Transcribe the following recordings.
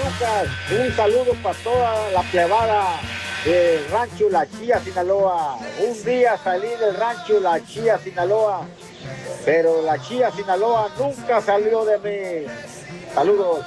Lucas. Un saludo para toda la plebada del rancho La Chía, Sinaloa. Un día salí del rancho La Chía, Sinaloa, pero La Chía, Sinaloa nunca salió de mí. Saludos.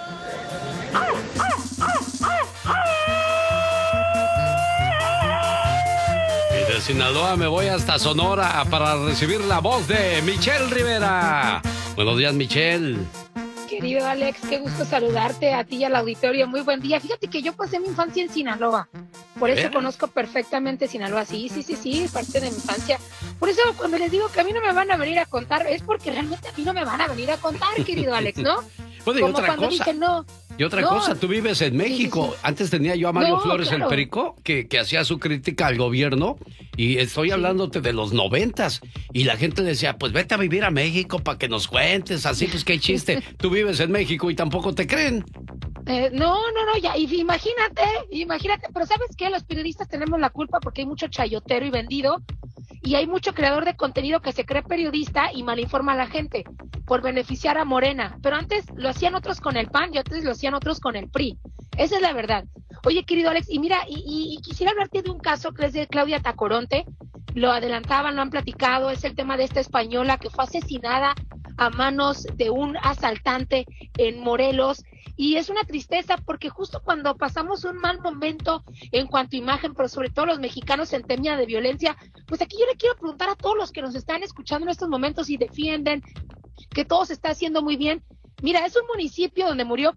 Y de Sinaloa me voy hasta Sonora para recibir la voz de Michelle Rivera. Buenos días, Michelle. Querido Alex, qué gusto saludarte a ti y al auditorio. Muy buen día. Fíjate que yo pasé mi infancia en Sinaloa. Por eso conozco perfectamente Sinaloa. Sí, parte de mi infancia. Por eso cuando les digo que a mí no me van a venir a contar, es porque realmente a mí no me van a venir a contar, querido Alex, ¿no? Bueno, y otra cosa. Dicen, cosa, tú vives en México. Sí. Antes tenía yo a Mario Flores, claro, el Perico, que hacía su crítica al gobierno, y estoy hablándote de los 90s, y la gente decía, pues vete a vivir a México para que nos cuentes, así pues qué chiste. Tú vives en México y tampoco te creen. No, ya, imagínate, pero ¿sabes qué? Los periodistas tenemos la culpa porque hay mucho chayotero y vendido, y hay mucho creador de contenido que se cree periodista y malinforma a la gente por beneficiar a Morena. Pero antes lo hacían otros con el PAN y antes lo hacían otros con el PRI. Esa es la verdad. Oye, querido Alex, y mira, y quisiera hablarte de un caso que es de Claudia Tacoronte. Lo adelantaban, lo han platicado, es el tema de esta española que fue asesinada a manos de un asaltante en Morelos. Y es una tristeza porque justo cuando pasamos un mal momento en cuanto a imagen, pero sobre todo los mexicanos en tema de violencia, pues aquí yo le quiero preguntar a todos los que nos están escuchando en estos momentos y defienden que todo se está haciendo muy bien. Mira, es un municipio donde murió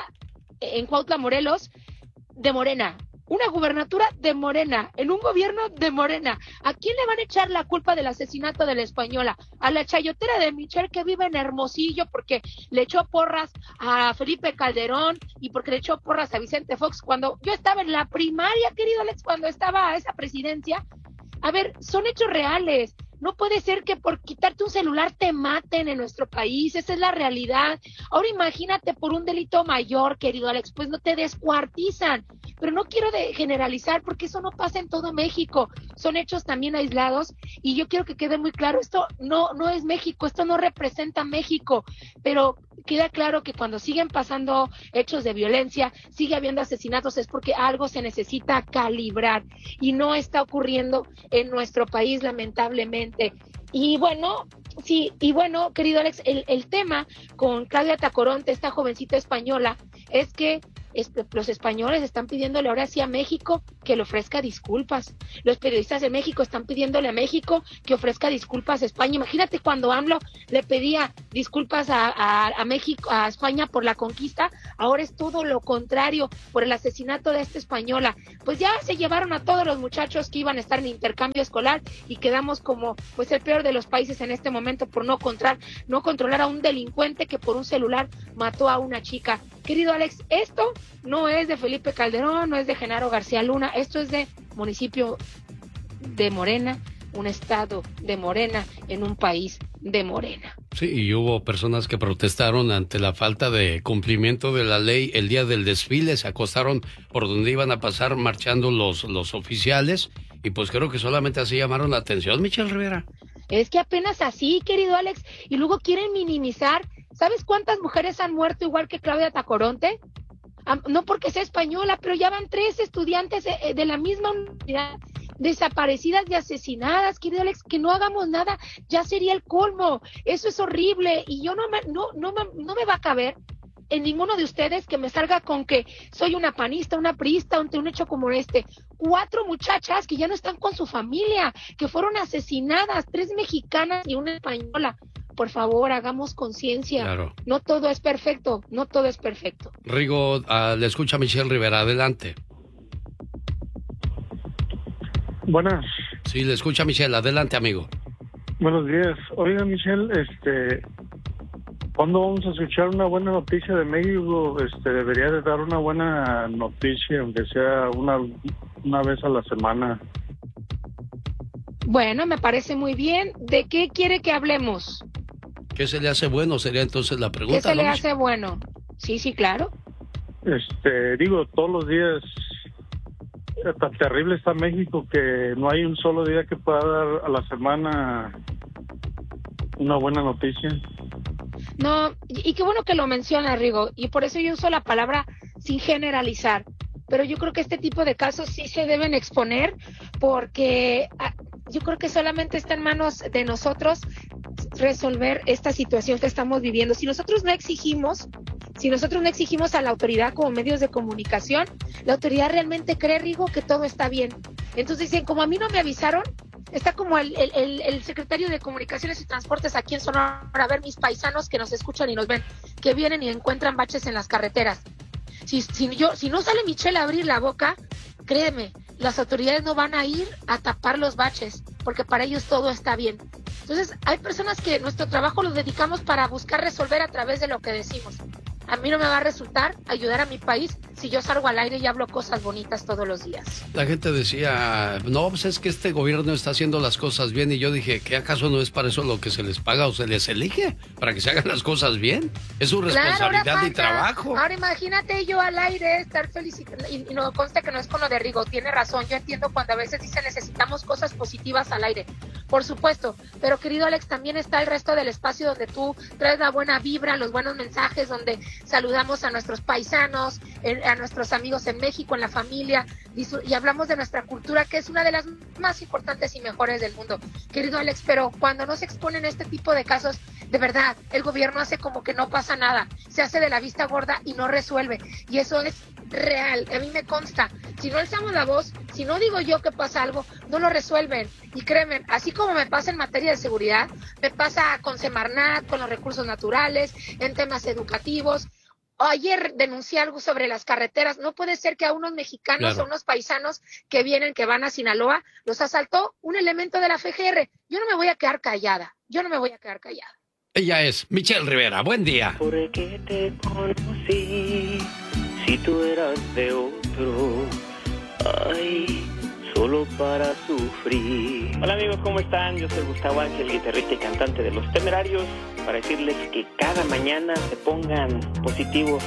en Cuautla, Morelos, de Morena. Una gubernatura de Morena, en un gobierno de Morena. ¿A quién le van a echar la culpa del asesinato de la española? A la chayotera de Michelle que vive en Hermosillo porque le echó porras a Felipe Calderón y porque le echó porras a Vicente Fox cuando yo estaba en la primaria, querido Alex, cuando estaba esa presidencia. A ver, son hechos reales. No puede ser que por quitarte un celular te maten en nuestro país, esa es la realidad. Ahora imagínate por un delito mayor, querido Alex, pues no te descuartizan. Pero no quiero generalizar porque eso no pasa en todo México, son hechos también aislados y yo quiero que quede muy claro, esto no es México, esto no representa México, pero queda claro que cuando siguen pasando hechos de violencia, sigue habiendo asesinatos, es porque algo se necesita calibrar y no está ocurriendo en nuestro país, lamentablemente. Y bueno, querido Alex, el tema con Claudia Tacoronte, esta jovencita española, es que los españoles están pidiéndole ahora sí a México que le ofrezca disculpas. Los periodistas de México están pidiéndole a México que ofrezca disculpas a España. Imagínate cuando AMLO le pedía disculpas a México, a España por la conquista, ahora es todo lo contrario por el asesinato de esta española. Pues ya se llevaron a todos los muchachos que iban a estar en intercambio escolar y quedamos como pues el peor de los países en este momento por no controlar a un delincuente que por un celular mató a una chica. Querido Alex, esto no es de Felipe Calderón, no es de Genaro García Luna, esto es de municipio de Morena, un estado de Morena, en un país de Morena. Sí, y hubo personas que protestaron ante la falta de cumplimiento de la ley el día del desfile, se acostaron por donde iban a pasar marchando los oficiales, y pues creo que solamente así llamaron la atención, Michelle Rivera. Es que apenas así, querido Alex, y luego quieren minimizar. ¿Sabes cuántas mujeres han muerto igual que Claudia Tacoronte? No porque sea española, pero ya van 3 estudiantes de la misma universidad desaparecidas y asesinadas, querido Alex, que no hagamos nada, ya sería el colmo. Eso es horrible y yo no me va a caber en ninguno de ustedes que me salga con que soy una panista, una priista ante un hecho como este. 4 muchachas que ya no están con su familia, que fueron asesinadas, 3 mexicanas y una española. Por favor, hagamos conciencia. Claro. No todo es perfecto, no todo es perfecto. Rigo, le escucha Michelle Rivera, adelante. Buenas. Sí, le escucha Michelle, adelante, amigo. Buenos días. Oiga, Michelle, ¿cuándo vamos a escuchar una buena noticia de México? Debería de dar una buena noticia, aunque sea una vez a la semana. Bueno, me parece muy bien. ¿De qué quiere que hablemos? ¿Qué se le hace bueno? Sería entonces la pregunta. ¿Qué se le hace bueno? Sí, claro. Digo, todos los días, tan terrible está México que no hay un solo día que pueda dar a la semana una buena noticia. No, y qué bueno que lo menciona, Rigo, y por eso yo uso la palabra sin generalizar. Pero yo creo que este tipo de casos sí se deben exponer porque yo creo que solamente está en manos de nosotros resolver esta situación que estamos viviendo. Si nosotros no exigimos a la autoridad como medios de comunicación, la autoridad realmente cree, Rigo, que todo está bien. Entonces dicen, como a mí no me avisaron, está como el secretario de Comunicaciones y Transportes aquí en Sonora, a ver mis paisanos que nos escuchan y nos ven, que vienen y encuentran baches en las carreteras. Si no sale Michelle a abrir la boca, créeme, las autoridades no van a ir a tapar los baches, porque para ellos todo está bien. Entonces, hay personas que nuestro trabajo lo dedicamos para buscar resolver a través de lo que decimos. A mí no me va a resultar ayudar a mi país si yo salgo al aire y hablo cosas bonitas todos los días. La gente decía, no, pues es que este gobierno está haciendo las cosas bien. Y yo dije, ¿qué acaso no es para eso lo que se les paga o se les elige? Para que se hagan las cosas bien. Es su responsabilidad y trabajo. Ahora imagínate yo al aire estar feliz y no consta que no es con lo de Rigo. Tiene razón, yo entiendo cuando a veces dice necesitamos cosas positivas al aire. Por supuesto, pero querido Alex, también está el resto del espacio donde tú traes la buena vibra, los buenos mensajes, donde saludamos a nuestros paisanos, a nuestros amigos en México, en la familia, y hablamos de nuestra cultura, que es una de las más importantes y mejores del mundo. Querido Alex, pero cuando no se exponen este tipo de casos, de verdad, el gobierno hace como que no pasa nada, se hace de la vista gorda y no resuelve, y eso es real, a mí me consta. Si no alzamos la voz, si no digo yo que pasa algo, no lo resuelven. Y créeme, así como me pasa en materia de seguridad, me pasa con Semarnat, con los recursos naturales, en temas educativos. Ayer denuncié algo sobre las carreteras. No puede ser que a unos mexicanos, a unos paisanos que van a Sinaloa, los asaltó un elemento de la FGR. Yo no me voy a quedar callada. Ella es Michelle Rivera. Buen día. ¿Por qué te conocí si tú eras de otro? Ay, solo para sufrir. Hola amigos, ¿cómo están? Yo soy Gustavo Ángel, guitarrista y cantante de Los Temerarios, para decirles que cada mañana se pongan positivos